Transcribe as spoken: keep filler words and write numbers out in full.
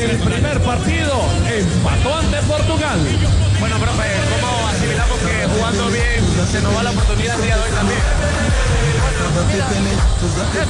el primer partido empató ante Portugal. Bueno, profe, ¿cómo asimilamos que jugando bien se nos va la oportunidad el día de hoy también?